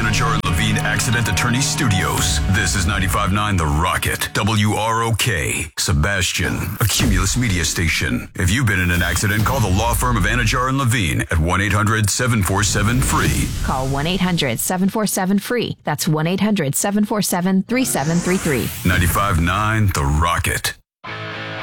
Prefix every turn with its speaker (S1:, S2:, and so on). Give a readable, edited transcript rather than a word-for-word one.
S1: Anajar and Levine Accident Attorney Studios. This is 95.9 The Rocket. WROK. Sebastian. A Cumulus media station. If you've been in an accident, call the law firm of Anajar and Levine at 1-800-747-FREE.
S2: Call 1-800-747-FREE. That's 1-800-747-3733.
S1: 95.9 The Rocket.